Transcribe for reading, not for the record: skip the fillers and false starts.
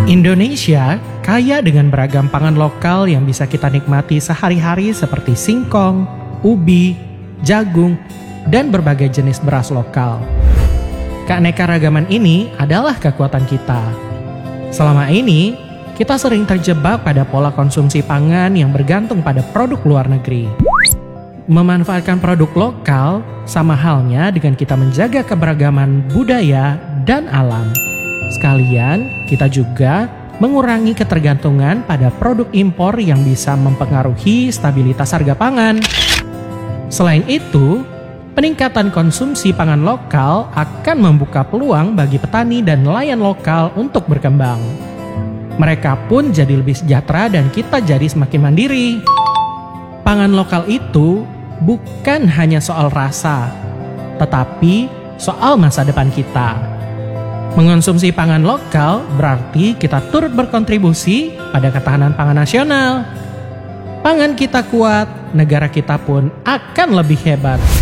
Indonesia kaya dengan beragam pangan lokal yang bisa kita nikmati sehari-hari seperti singkong, ubi, jagung, dan berbagai jenis beras lokal. Keanekaragaman ini adalah kekuatan kita. Selama ini, kita sering terjebak pada pola konsumsi pangan yang bergantung pada produk luar negeri. Memanfaatkan produk lokal sama halnya dengan kita menjaga keberagaman budaya dan alam. Sekalian, kita juga mengurangi ketergantungan pada produk impor yang bisa mempengaruhi stabilitas harga pangan. Selain itu, peningkatan konsumsi pangan lokal akan membuka peluang bagi petani dan nelayan lokal untuk berkembang. Mereka pun jadi lebih sejahtera dan kita jadi semakin mandiri. Pangan lokal itu bukan hanya soal rasa, tetapi soal masa depan kita. Mengonsumsi pangan lokal berarti kita turut berkontribusi pada ketahanan pangan nasional. Pangan kita kuat, negara kita pun akan lebih hebat.